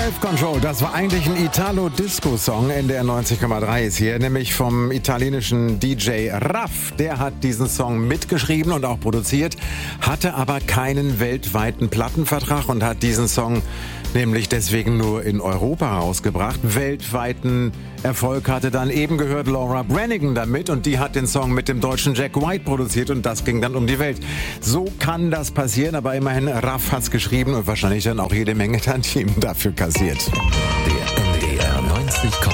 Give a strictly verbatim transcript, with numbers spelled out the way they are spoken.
Self-Control, das war eigentlich ein Italo-Disco-Song. N D R neunzig Komma drei ist hier, nämlich vom italienischen D J Raff. Der hat diesen Song mitgeschrieben und auch produziert, hatte aber keinen weltweiten Plattenvertrag und hat diesen Song nämlich deswegen nur in Europa rausgebracht. Weltweiten Erfolg hatte dann eben gehört Laura Branigan damit und die hat den Song mit dem deutschen Jack White produziert und das ging dann um die Welt. So kann das passieren, aber immerhin Raff hat's geschrieben und wahrscheinlich dann auch jede Menge Tantiemen dafür kassiert. Der N D R neunzig